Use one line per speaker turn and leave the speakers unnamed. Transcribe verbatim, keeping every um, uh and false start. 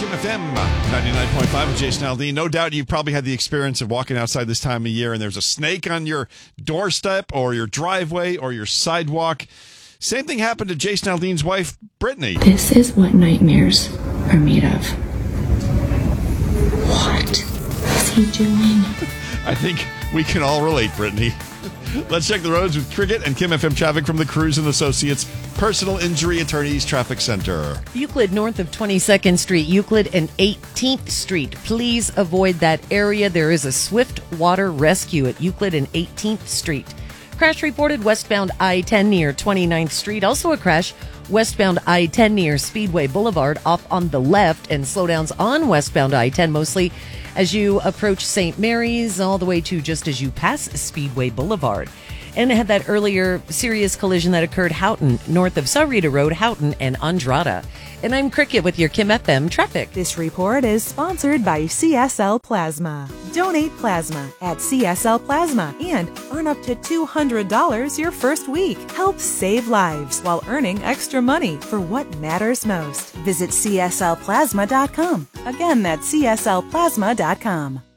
Kim F M ninety-nine point five with Jason Aldean. No doubt you probably had the experience of walking outside this time of year and there's a snake on your doorstep or your driveway or your sidewalk. Same thing happened to Jason Aldean's wife, Brittany.
This is what nightmares are made of. What is he doing?
I think we can all relate, Brittany. Let's check the roads with Cricket and Kim F M traffic from the Cruz and Associates Personal Injury Attorneys Traffic Center.
Euclid north of twenty-second Street, Euclid and eighteenth Street. Please avoid that area. There is a swift water rescue at Euclid and eighteenth Street. Crash reported westbound I ten near twenty-ninth Street. Also a crash westbound I ten near Speedway Boulevard off on the left, and slowdowns on westbound I ten mostly as you approach Saint Mary's all the way to just as you pass Speedway Boulevard. And it had that earlier serious collision that occurred Houghton, north of Sahuarita Road, Houghton and Andrada. And I'm Cricket with your Kim F M traffic.
This report is sponsored by C S L Plasma. Donate plasma at C S L Plasma and earn up to two hundred dollars your first week. Help save lives while earning extra money for what matters most. Visit C S L plasma dot com. Again, that's C S L plasma dot com.